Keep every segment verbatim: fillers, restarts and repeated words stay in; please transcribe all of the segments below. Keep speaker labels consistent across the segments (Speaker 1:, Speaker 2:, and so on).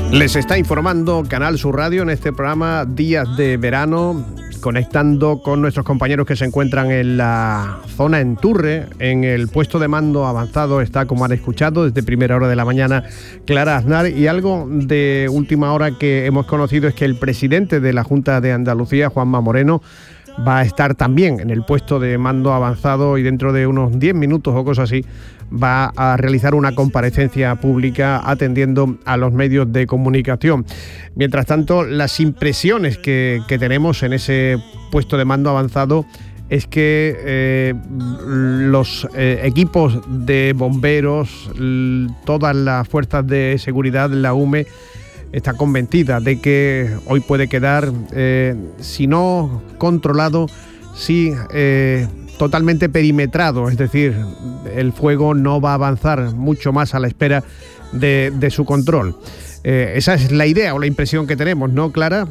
Speaker 1: Les está informando Canal Sur Radio en este programa Días de Verano, conectando con nuestros compañeros que se encuentran en la zona en Turre. En el puesto de mando avanzado está, como han escuchado, desde primera hora de la mañana, Clara Aznar. Y algo de última hora que hemos conocido es que el presidente de la Junta de Andalucía, Juanma Moreno, va a estar también en el puesto de mando avanzado y dentro de unos diez minutos o cosas así va a realizar una comparecencia pública atendiendo a los medios de comunicación. Mientras tanto, las impresiones que, que tenemos en ese puesto de mando avanzado es que eh, los eh, equipos de bomberos, l- todas las fuerzas de seguridad, la U M E, está convencida de que hoy puede quedar, eh, si no controlado, sí eh, totalmente perimetrado, es decir, el fuego no va a avanzar mucho más a la espera de, de su control. Eh, esa es la idea o la impresión que tenemos, ¿no, Clara?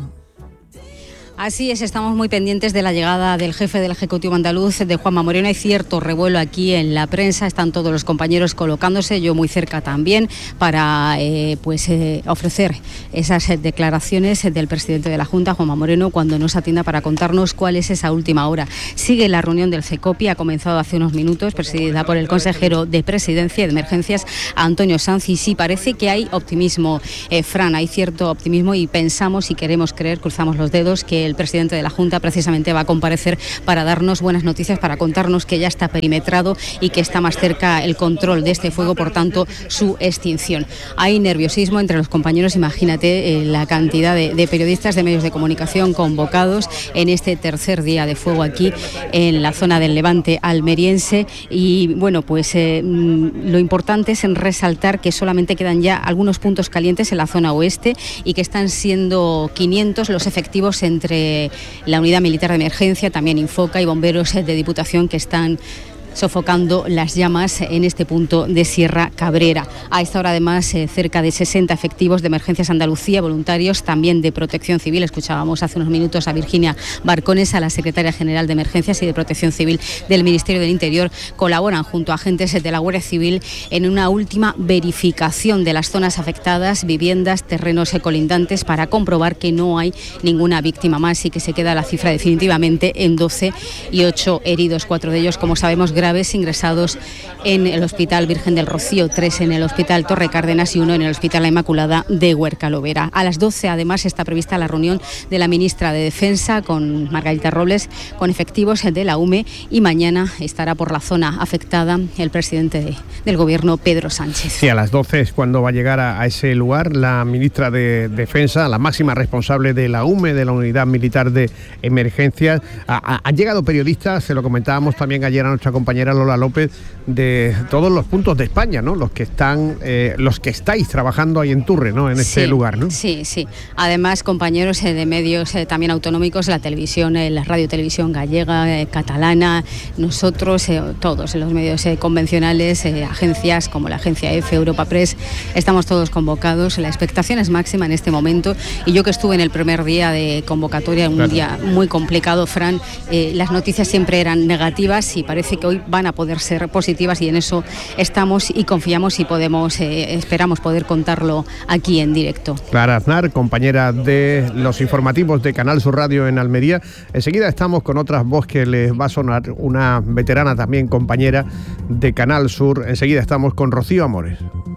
Speaker 2: Así es, estamos muy pendientes de la llegada del jefe del Ejecutivo andaluz, de Juanma Moreno. Hay cierto revuelo aquí en la prensa, están todos los compañeros colocándose, yo muy cerca también, para eh, pues eh, ofrecer esas declaraciones del presidente de la Junta, Juanma Moreno, cuando nos atienda para contarnos cuál es esa última hora. Sigue la reunión del CECOPI, ha comenzado hace unos minutos, presidida por el consejero de Presidencia y de Emergencias, Antonio Sanz, y sí parece que hay optimismo, eh, Fran, hay cierto optimismo y pensamos y queremos creer, cruzamos los dedos, que el presidente de la Junta precisamente va a comparecer para darnos buenas noticias, para contarnos que ya está perimetrado y que está más cerca el control de este fuego, por tanto su extinción. Hay nerviosismo entre los compañeros, imagínate eh, la cantidad de, de periodistas de medios de comunicación convocados en este tercer día de fuego aquí en la zona del Levante almeriense. Y bueno, pues eh, lo importante es en resaltar que solamente quedan ya algunos puntos calientes en la zona oeste y que están siendo quinientos los efectivos entre la Unidad Militar de Emergencia, también Infoca y bomberos de Diputación que están sofocando las llamas en este punto de Sierra Cabrera. A esta hora, además, eh, cerca de sesenta efectivos de Emergencias Andalucía, voluntarios también de Protección Civil. Escuchábamos hace unos minutos a Virginia Barcones, a la secretaria general de Emergencias y de Protección Civil del Ministerio del Interior. Colaboran junto a agentes de la Guardia Civil en una última verificación de las zonas afectadas, viviendas, terrenos colindantes, para comprobar que no hay ninguna víctima más y que se queda la cifra definitivamente en doce y ocho heridos, cuatro de ellos, como sabemos, graves, ingresados en el Hospital Virgen del Rocío, tres en el Hospital Torre Cárdenas y uno en el Hospital La Inmaculada de Huerca-Lovera. A las doce, además, está prevista la reunión de la ministra de Defensa con Margarita Robles, con efectivos de la U M E, y mañana estará por la zona afectada el presidente de, del Gobierno, Pedro Sánchez.
Speaker 1: Sí, a las doce es cuando va a llegar a, a ese lugar la ministra de Defensa, la máxima responsable de la U M E, de la Unidad Militar de Emergencias. Ha, ha, han llegado periodistas, se lo comentábamos también ayer a nuestra compañera Lola López, de todos los puntos de España, ¿no? Los que están, eh, los que estáis trabajando ahí en Turre, ¿no? En este
Speaker 2: sí,
Speaker 1: lugar, ¿no?
Speaker 2: Sí, sí. Además, compañeros eh, de medios eh, también autonómicos, la televisión, eh, la radio televisión gallega, eh, catalana, nosotros, eh, todos los medios eh, convencionales, eh, agencias como la agencia EFE, Europa Press, estamos todos convocados. La expectación es máxima en este momento, y yo que estuve en el primer día de convocatoria, un claro. día muy complicado, Fran, eh, las noticias siempre eran negativas y parece que hoy van a poder ser positivas, y en eso estamos y confiamos y podemos, eh, esperamos poder contarlo aquí en directo.
Speaker 1: Clara Aznar, compañera de los informativos de Canal Sur Radio en Almería. Enseguida estamos con otras voz que les va a sonar, una veterana también, compañera de Canal Sur. Enseguida estamos con Rocío Amores.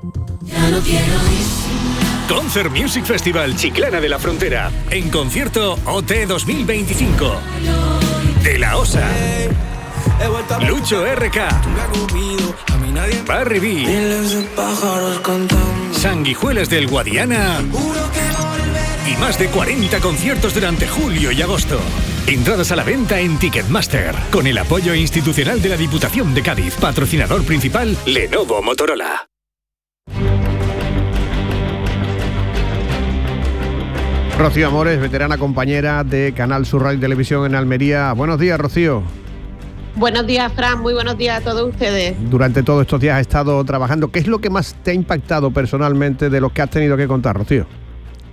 Speaker 3: Concert Music Festival Chiclana de la Frontera. En concierto O T dos mil veinticinco. De la Osa. Lucho R K, Barry B, Sanguijuelas del Guadiana y más de cuarenta conciertos durante julio y agosto. Entradas a la venta en Ticketmaster, con el apoyo institucional de la Diputación de Cádiz. Patrocinador principal, Lenovo Motorola.
Speaker 1: Rocío Amores, veterana compañera de Canal Sur Radio y Televisión en Almería. Buenos días, Rocío.
Speaker 4: Buenos días, Fran. Muy buenos días a todos ustedes.
Speaker 1: Durante todos estos días has estado trabajando. ¿Qué es lo que más te ha impactado personalmente de los que has tenido que contar, Rocío?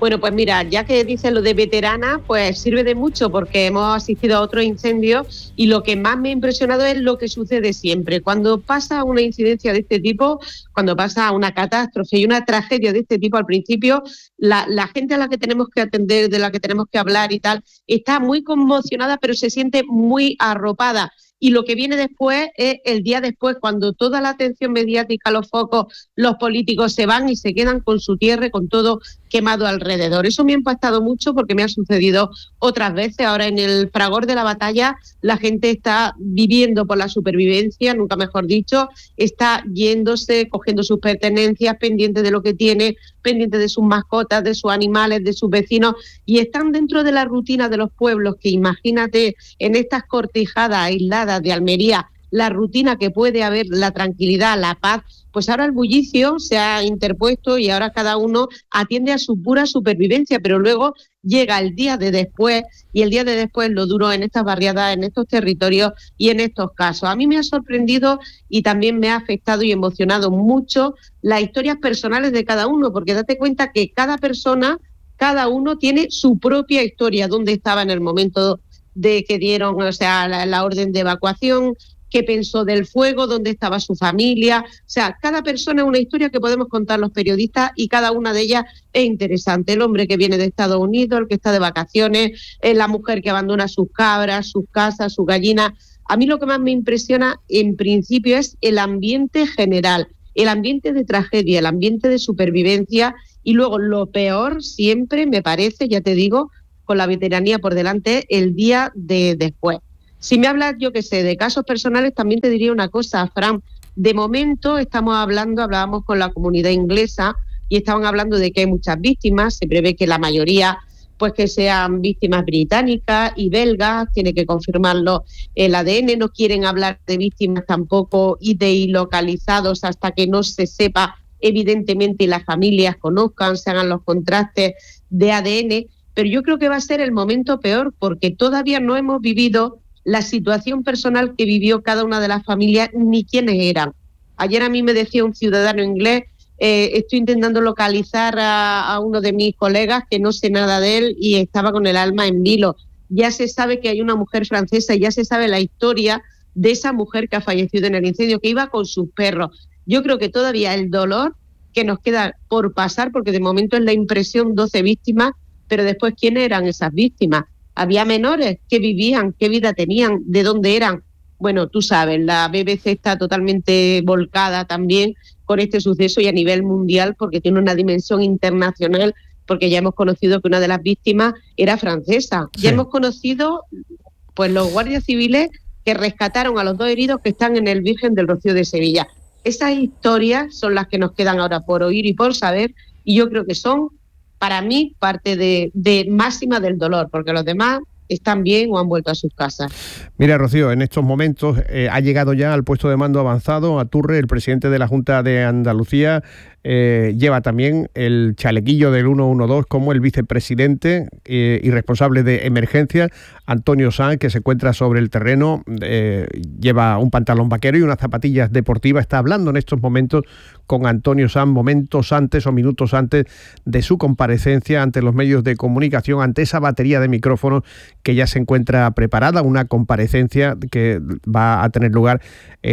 Speaker 4: Bueno, pues mira, ya que dices lo de veterana, pues sirve de mucho porque hemos asistido a otro incendio y lo que más me ha impresionado es lo que sucede siempre. Cuando pasa una incidencia de este tipo, cuando pasa una catástrofe y una tragedia de este tipo al principio, la, la gente a la que tenemos que atender, de la que tenemos que hablar y tal, está muy conmocionada, pero se siente muy arropada. Y lo que viene después es el día después, cuando toda la atención mediática, los focos, los políticos se van y se quedan con su tierra, con todo quemado alrededor. Eso me ha impactado mucho porque me ha sucedido otras veces. Ahora en el fragor de la batalla la gente está viviendo por la supervivencia, nunca mejor dicho, está yéndose, cogiendo sus pertenencias, pendiente de lo que tiene, pendiente de sus mascotas, de sus animales, de sus vecinos, y están dentro de la rutina de los pueblos, que imagínate en estas cortijadas aisladas de Almería, la rutina que puede haber, la tranquilidad, la paz, pues ahora el bullicio se ha interpuesto y ahora cada uno atiende a su pura supervivencia, pero luego llega el día de después, y el día de después lo duro en estas barriadas, en estos territorios y en estos casos. A mí me ha sorprendido y también me ha afectado y emocionado mucho las historias personales de cada uno, porque date cuenta que cada persona, cada uno tiene su propia historia, dónde estaba en el momento de que dieron, o sea, la, la orden de evacuación, qué pensó del fuego, dónde estaba su familia. O sea, cada persona es una historia que podemos contar los periodistas y cada una de ellas es interesante. El hombre que viene de Estados Unidos, el que está de vacaciones, la mujer que abandona sus cabras, sus casas, sus gallinas. A mí lo que más me impresiona en principio es el ambiente general, el ambiente de tragedia, el ambiente de supervivencia, y luego lo peor siempre me parece, ya te digo, con la veteranía por delante, el día de después. Si me hablas, yo qué sé, de casos personales, también te diría una cosa, Fran. De momento estamos hablando, hablábamos con la comunidad inglesa y estaban hablando de que hay muchas víctimas. Se prevé que la mayoría, pues que sean víctimas británicas y belgas, tiene que confirmarlo el A D N. No quieren hablar de víctimas tampoco y de ilocalizados hasta que no se sepa, evidentemente, y las familias conozcan, se hagan los contrastes de A D N. Pero yo creo que va a ser el momento peor porque todavía no hemos vivido la situación personal que vivió cada una de las familias, ni quiénes eran. Ayer a mí me decía un ciudadano inglés, eh, estoy intentando localizar a, a uno de mis colegas que no sé nada de él y estaba con el alma en vilo. Ya se sabe que hay una mujer francesa y ya se sabe la historia de esa mujer que ha fallecido en el incendio, que iba con sus perros. Yo creo que todavía el dolor que nos queda por pasar, porque de momento es la impresión doce víctimas, pero después, ¿quiénes eran esas víctimas? Había menores, ¿qué vivían? ¿Qué vida tenían? ¿De dónde eran? Bueno, tú sabes, la B B C está totalmente volcada también con este suceso y a nivel mundial porque tiene una dimensión internacional, porque ya hemos conocido que una de las víctimas era francesa. Sí. Ya hemos conocido pues los guardias civiles que rescataron a los dos heridos que están en el Virgen del Rocío de Sevilla. Esas historias son las que nos quedan ahora por oír y por saber, y yo creo que son, para mí, parte de, de máxima del dolor, porque los demás están bien o han vuelto a sus casas.
Speaker 1: Mira, Rocío, en estos momentos eh, ha llegado ya al puesto de mando avanzado a Turre el presidente de la Junta de Andalucía. Eh, lleva también el chalequillo del ciento doce como el vicepresidente eh, y responsable de emergencia, Antonio Sanz, que se encuentra sobre el terreno. Eh, lleva un pantalón vaquero y unas zapatillas deportivas. Está hablando en estos momentos con Antonio Sanz, momentos antes o minutos antes de su comparecencia ante los medios de comunicación, ante esa batería de micrófonos que ya se encuentra preparada, una comparecencia que va a tener lugar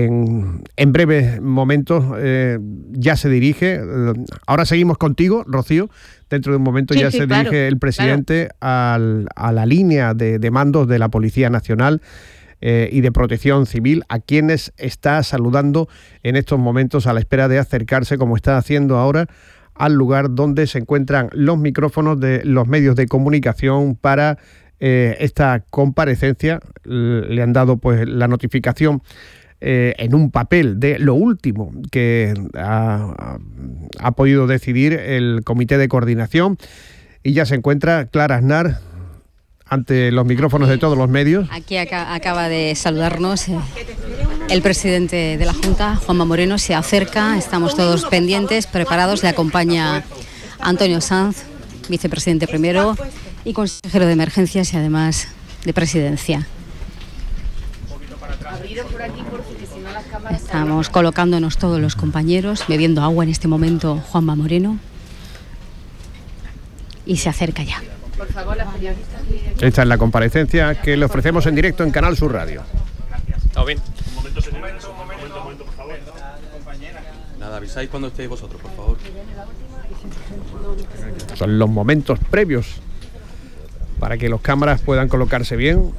Speaker 1: en, en breves momentos. Eh, ya se dirige. Ahora seguimos contigo, Rocío. Dentro de un momento sí, ya sí, se claro, dirige el presidente claro. al, a la línea de, de mandos de la Policía Nacional eh, y de Protección Civil, a quienes está saludando en estos momentos a la espera de acercarse, como está haciendo ahora, al lugar donde se encuentran los micrófonos de los medios de comunicación para eh, esta comparecencia. Le han dado pues la notificación Eh, en un papel de lo último que ha, ha podido decidir el Comité de Coordinación, y ya se encuentra Clara Aznar ante los micrófonos de todos los medios.
Speaker 2: Aquí acá, acaba de saludarnos eh, el presidente de la Junta, Juanma Moreno, se acerca, estamos todos pendientes, preparados, le acompaña Antonio Sanz, vicepresidente primero y consejero de emergencias y además de presidencia. Estamos colocándonos todos los compañeros, bebiendo agua en este momento Juanma Moreno. y se acerca ya.
Speaker 5: Por favor, las periodistas.
Speaker 1: Esta es la comparecencia que le ofrecemos en directo en Canal Sur Radio.
Speaker 6: ¿Está bien?
Speaker 7: Un momento, señores. Un momento, un momento, por favor. Nada, avisáis cuando estéis vosotros, por favor.
Speaker 1: Son los momentos previos para que los cámaras puedan colocarse bien.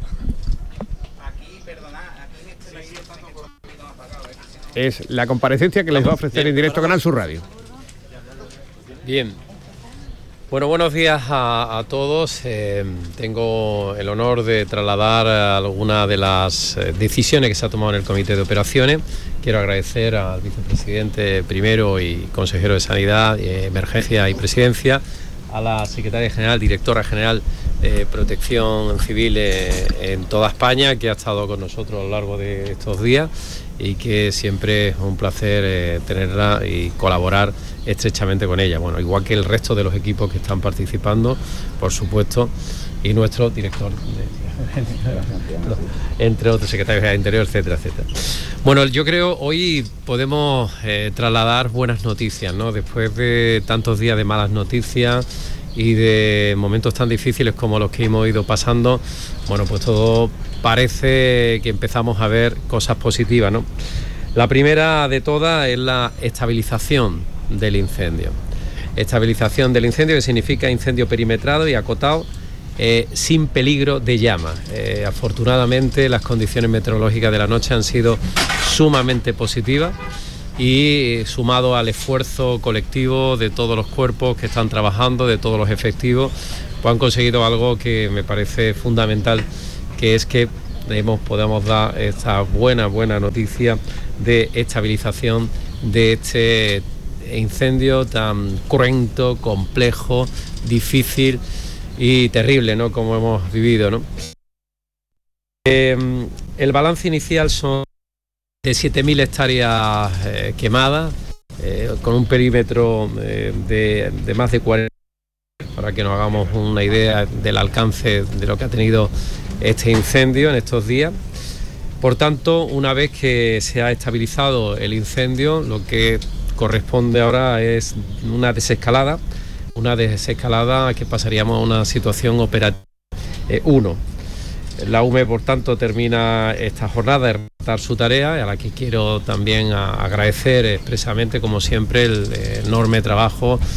Speaker 1: Es la comparecencia que les va a ofrecer en directo Canal Sur Radio.
Speaker 6: Bien. Bueno, buenos días a, a todos. Eh, tengo el honor de trasladar algunas de las decisiones que se ha tomado en el Comité de Operaciones. Quiero agradecer al vicepresidente primero y consejero de Sanidad, eh, Emergencia y Presidencia, a la secretaria general, directora general de Protección Civil eh, en toda España, que ha estado con nosotros a lo largo de estos días y que siempre es un placer eh, tenerla y colaborar estrechamente con ella. Bueno, igual que el resto de los equipos que están participando, por supuesto, y nuestro director, de, entre otros secretarios de Interior, etcétera, etcétera. Bueno, yo creo hoy podemos eh, trasladar buenas noticias, ¿no? Después de tantos días de malas noticias y de momentos tan difíciles como los que hemos ido pasando, bueno, pues todo parece que empezamos a ver cosas positivas, ¿no? La primera de todas es la estabilización del incendio. Estabilización del incendio, que significa incendio perimetrado y acotado, eh, sin peligro de llama. Eh, afortunadamente las condiciones meteorológicas de la noche han sido sumamente positivas y, sumado al esfuerzo colectivo de todos los cuerpos que están trabajando, de todos los efectivos, pues han conseguido algo que me parece fundamental, que es que debemos, podamos dar esta buena, buena noticia de estabilización de este incendio tan cruento, complejo, difícil y terrible, ¿no?, como hemos vivido, ¿no? Eh, el balance inicial son de siete mil hectáreas eh, quemadas, eh, con un perímetro eh, de, de más de cuarenta, para que nos hagamos una idea del alcance de lo que ha tenido este incendio en estos días. Por tanto, una vez que se ha estabilizado el incendio, lo que corresponde ahora es una desescalada, una desescalada que pasaríamos a una situación operativa uno. Eh, la U M E, por tanto, termina esta jornada de realizar su tarea, a la que quiero también a, agradecer expresamente, como siempre, el eh, enorme trabajo de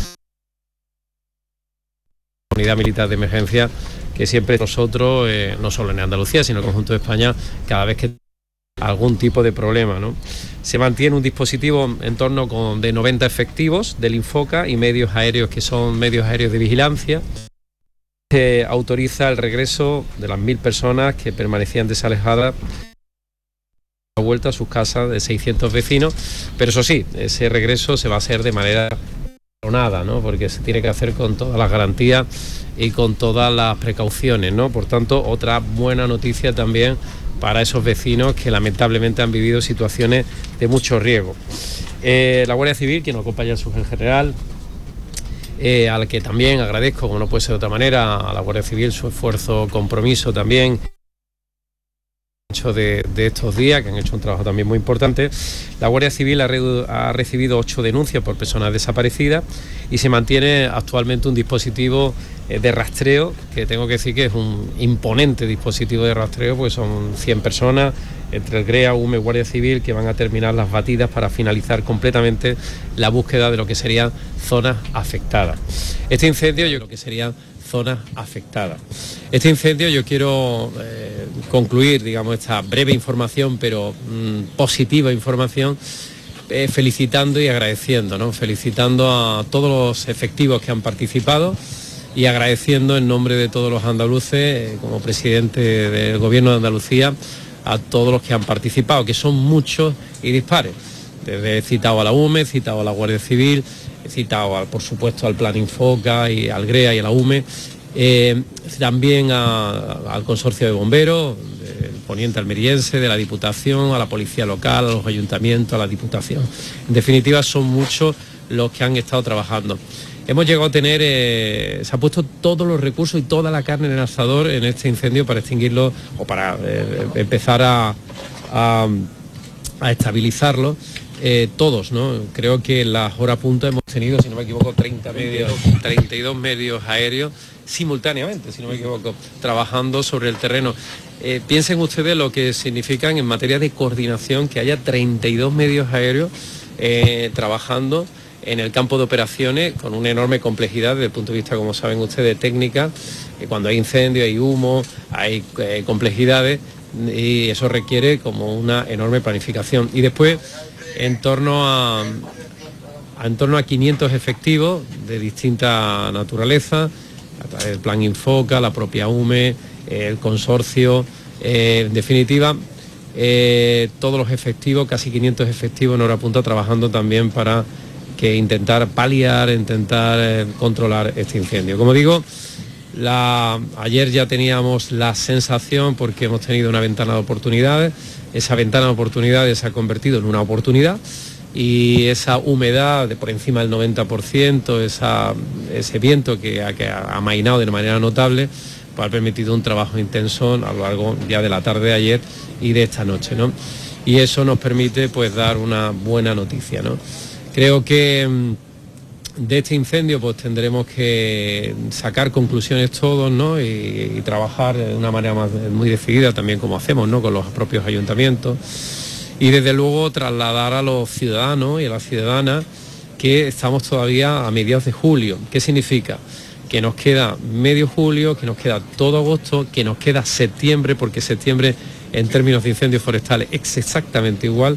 Speaker 6: la Unidad Militar de Emergencia, que siempre nosotros, eh, no solo en Andalucía, sino en el conjunto de España, cada vez que algún tipo de problema, ¿no? Se mantiene un dispositivo en torno con, de noventa efectivos del Infoca y medios aéreos, que son medios aéreos de vigilancia. Se autoriza el regreso de las mil personas que permanecían desalejadas, a vuelta a sus casas, de seiscientos vecinos, pero eso sí, ese regreso se va a hacer de manera nada, ¿no?, porque se tiene que hacer con todas las garantías y con todas las precauciones, ¿no? Por tanto, otra buena noticia también para esos vecinos que lamentablemente han vivido situaciones de mucho riesgo. Eh, la Guardia Civil, que nos acompaña el subjefe general, eh, al que también agradezco, como no puede ser de otra manera, a la Guardia Civil su esfuerzo, compromiso también De, de estos días, que han hecho un trabajo también muy importante. La Guardia Civil ha, re, ha recibido ocho denuncias por personas desaparecidas y se mantiene actualmente un dispositivo eh, de rastreo, que tengo que decir que es un imponente dispositivo de rastreo, pues son cien personas entre el GREA, U M E, Guardia Civil, que van a terminar las batidas para finalizar completamente la búsqueda de lo que serían zonas afectadas. Este incendio, yo creo que serían zonas afectadas. Este incendio, yo quiero eh, concluir, digamos, esta breve información, pero mmm, positiva información, eh, felicitando y agradeciendo, ¿no? Felicitando a todos los efectivos que han participado y agradeciendo en nombre de todos los andaluces, eh, como presidente del Gobierno de Andalucía, a todos los que han participado, que son muchos y dispares. Desde he citado a la U M E, he citado a la Guardia Civil, he citado, a, por supuesto, al Plan Infoca y al GREA y a la U M E, eh, también a, al Consorcio de Bomberos, del Poniente Almeriense, de la Diputación, a la Policía Local, a los ayuntamientos, a la Diputación. En definitiva, son muchos los que han estado trabajando. Hemos llegado a tener, eh, se ha puesto todos los recursos y toda la carne en el asador en este incendio para extinguirlo o para eh, empezar a, a, a estabilizarlo. eh, todos, ¿no? Creo que en las horas punta hemos tenido, si no me equivoco, treinta medios, treinta y dos medios aéreos simultáneamente, si no me equivoco, trabajando sobre el terreno. Eh, piensen ustedes lo que significan en materia de coordinación que haya treinta y dos medios aéreos eh, trabajando en el campo de operaciones con una enorme complejidad desde el punto de vista, como saben ustedes, técnica. Eh, cuando hay incendio, hay humo, hay eh, complejidades y eso requiere como una enorme planificación. Y después, en torno a, a, en torno a quinientos efectivos de distinta naturaleza, a través del Plan Infoca, la propia U M E, el consorcio, eh, en definitiva, eh, todos los efectivos, casi quinientos efectivos en hora punta trabajando también para que intentar paliar, intentar eh, controlar este incendio. Como digo, la, ayer ya teníamos la sensación, porque hemos tenido una ventana de oportunidades, esa ventana de oportunidades se ha convertido en una oportunidad y esa humedad de por encima del noventa por ciento, esa, ese viento que ha, que ha amainado de manera notable, pues ha permitido un trabajo intenso a lo largo ya de la tarde de ayer y de esta noche, ¿no? Y eso nos permite pues dar una buena noticia, ¿no? Creo que de este incendio pues tendremos que sacar conclusiones todos, ¿no? y, y trabajar de una manera más, muy decidida también como hacemos, ¿no? Con los propios ayuntamientos y desde luego trasladar a los ciudadanos y a las ciudadanas que estamos todavía a mediados de julio. ¿Qué significa? Que nos queda medio julio, que nos queda todo agosto, que nos queda septiembre, porque septiembre en términos de incendios forestales es exactamente igual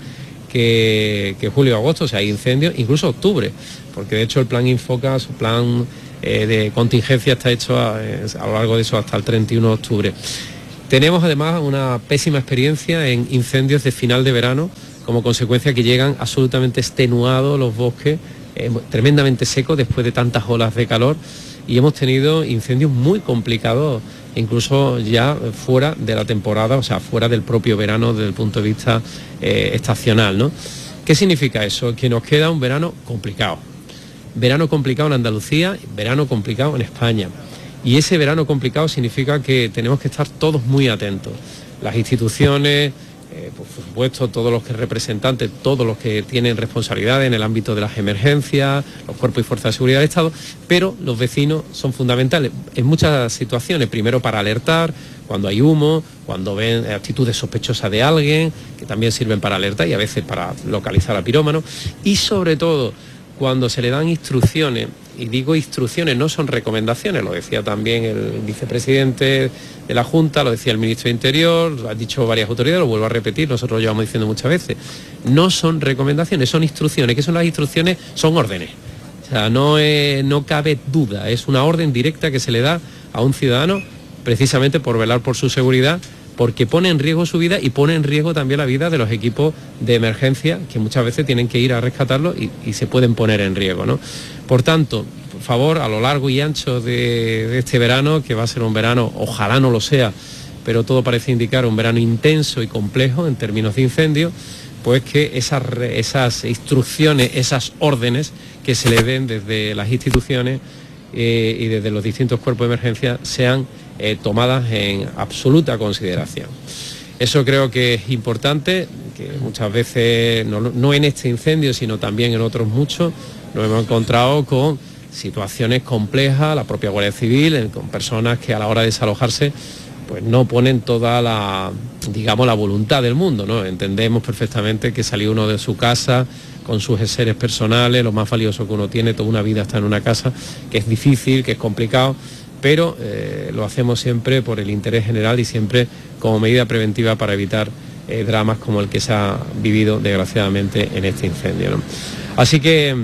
Speaker 6: que, que julio y agosto, o sea, hay incendios, incluso octubre, porque de hecho el plan Infoca, su plan eh, de contingencia está hecho a, a lo largo de eso hasta el treinta y uno de octubre. Tenemos además una pésima experiencia en incendios de final de verano, como consecuencia que llegan absolutamente extenuados los bosques, eh, tremendamente secos después de tantas olas de calor, y hemos tenido incendios muy complicados, incluso ya fuera de la temporada, o sea, fuera del propio verano desde el punto de vista eh, estacional, ¿no? ¿Qué significa eso? Que nos queda un verano complicado. Verano complicado en Andalucía, verano complicado en España. Y ese verano complicado significa que tenemos que estar todos muy atentos. Las instituciones, eh, por supuesto, todos los que representantes, todos los que tienen responsabilidades en el ámbito de las emergencias, los cuerpos y fuerzas de seguridad del Estado, pero los vecinos son fundamentales en muchas situaciones. Primero para alertar, cuando hay humo, cuando ven actitudes sospechosas de alguien, que también sirven para alertar y a veces para localizar a pirómanos. Y sobre todo, cuando se le dan instrucciones, y digo instrucciones, no son recomendaciones, lo decía también el vicepresidente de la Junta, lo decía el ministro de Interior, lo han dicho varias autoridades, lo vuelvo a repetir, nosotros lo llevamos diciendo muchas veces, no son recomendaciones, son instrucciones. ¿Qué son las instrucciones? Son órdenes. O sea, no, es, no cabe duda, es una orden directa que se le da a un ciudadano precisamente por velar por su seguridad, porque pone en riesgo su vida y pone en riesgo también la vida de los equipos de emergencia que muchas veces tienen que ir a rescatarlo y, y se pueden poner en riesgo, ¿no? Por tanto, por favor, a lo largo y ancho de, de este verano, que va a ser un verano, ojalá no lo sea, pero todo parece indicar un verano intenso y complejo en términos de incendios, pues que esas, esas instrucciones, esas órdenes que se le den desde las instituciones eh, y desde los distintos cuerpos de emergencia sean Eh, tomadas en absoluta consideración. Eso creo que es importante, que muchas veces, no, no en este incendio, sino también en otros muchos, nos hemos encontrado con situaciones complejas, la propia Guardia Civil, eh, con personas que a la hora de desalojarse pues no ponen toda la, digamos, la voluntad del mundo, ¿no? Entendemos perfectamente que salió uno de su casa con sus seres personales, lo más valioso que uno tiene, toda una vida está en una casa, que es difícil, que es complicado, pero eh, lo hacemos siempre por el interés general y siempre como medida preventiva para evitar eh, dramas como el que se ha vivido desgraciadamente en este incendio, ¿no? Así que,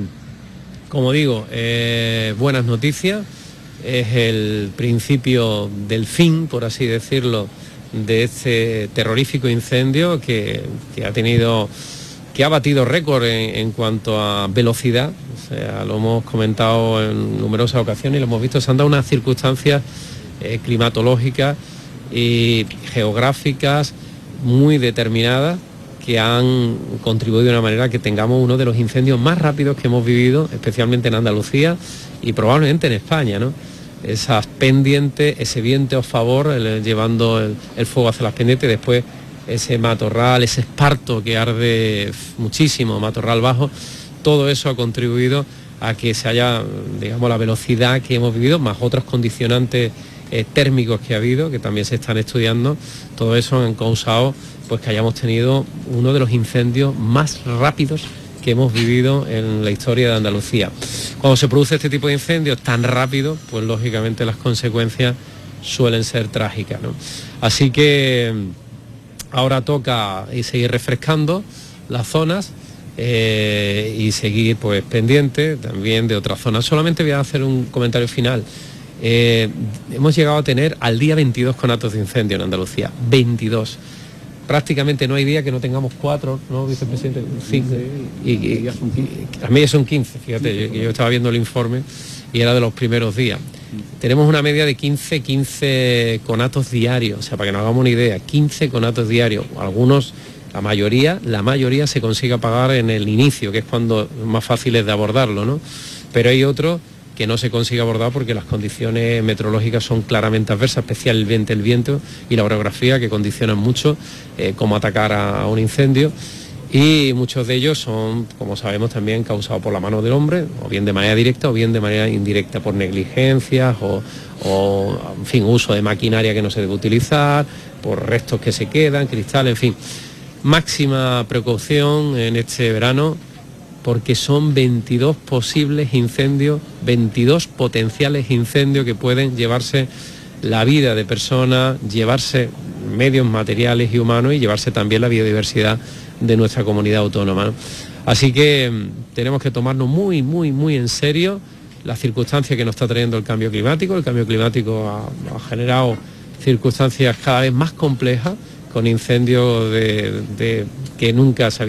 Speaker 6: como digo, eh, buenas noticias, es el principio del fin, por así decirlo, de este terrorífico incendio que, que ha tenido, que ha batido récord en, en cuanto a velocidad. O sea, lo hemos comentado en numerosas ocasiones y lo hemos visto, se han dado unas circunstancias eh, climatológicas y geográficas muy determinadas que han contribuido de una manera que tengamos uno de los incendios más rápidos que hemos vivido, especialmente en Andalucía y probablemente en España, ¿no? Esas pendientes, ese viento a favor, el, llevando el, el fuego hacia las pendientes y después ese matorral, ese esparto que arde muchísimo, matorral bajo, todo eso ha contribuido a que se haya, digamos, la velocidad que hemos vivido, más otros condicionantes eh, térmicos que ha habido, que también se están estudiando. Todo eso han causado pues que hayamos tenido uno de los incendios más rápidos que hemos vivido en la historia de Andalucía. Cuando se produce este tipo de incendios tan rápido, pues lógicamente las consecuencias suelen ser trágicas, ¿no? Así que ahora toca seguir refrescando las zonas eh, y seguir pues pendiente también de otras zonas. Solamente voy a hacer un comentario final. Eh, hemos llegado a tener al día veintidós conatos de incendio en Andalucía, veintidós. Prácticamente no hay día que no tengamos cuatro, ¿no, vicepresidente? Cinco. Y, y, y las medias son quince, fíjate, yo, yo estaba viendo el informe y era de los primeros días. Tenemos una media de quince, quince conatos diarios, o sea, para que nos hagamos una idea, quince conatos diarios. Algunos, la mayoría, la mayoría se consigue apagar en el inicio, que es cuando más fácil es de abordarlo, ¿no? Pero hay otros que no se consigue abordar porque las condiciones meteorológicas son claramente adversas, especialmente el viento y la orografía, que condicionan mucho eh, cómo atacar a, a un incendio. Y muchos de ellos son, como sabemos, también causados por la mano del hombre, o bien de manera directa o bien de manera indirecta, por negligencias o, o en fin, uso de maquinaria que no se debe utilizar, por restos que se quedan, cristal, en fin. Máxima precaución en este verano, porque son veintidós posibles incendios, veintidós potenciales incendios que pueden llevarse la vida de personas, llevarse medios materiales y humanos y llevarse también la biodiversidad de nuestra comunidad autónoma, ¿no? Así que mmm, tenemos que tomarnos muy, muy, muy en serio las circunstancias que nos está trayendo el cambio climático. El cambio climático ha, ha generado circunstancias cada vez más complejas, con incendios de, de, que nunca se habían